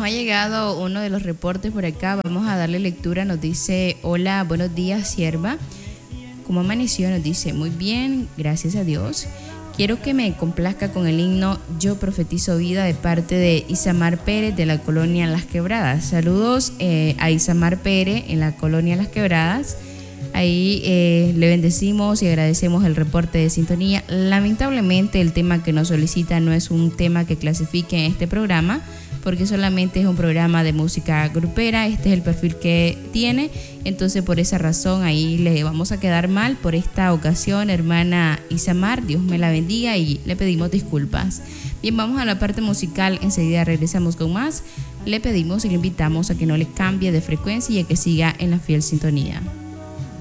ha llegado uno de los reportes por acá. Vamos a darle lectura. Nos dice: hola, buenos días, sierva. ¿Cómo amaneció? Nos dice: muy bien, gracias a Dios. Quiero que me complazca con el himno Yo Profetizo Vida, de parte de Isamar Pérez, de la colonia Las Quebradas. Saludos a Isamar Pérez en la colonia Las Quebradas. Ahí le bendecimos y agradecemos el reporte de sintonía. Lamentablemente el tema que nos solicita no es un tema que clasifique en este programa, porque solamente es un programa de música grupera. Este es el perfil que tiene, entonces por esa razón ahí le vamos a quedar mal por esta ocasión, hermana Isamar. Dios me la bendiga y le pedimos disculpas. Bien, vamos a la parte musical, enseguida regresamos con más. Le pedimos y le invitamos a que no le cambie de frecuencia y a que siga en la fiel sintonía.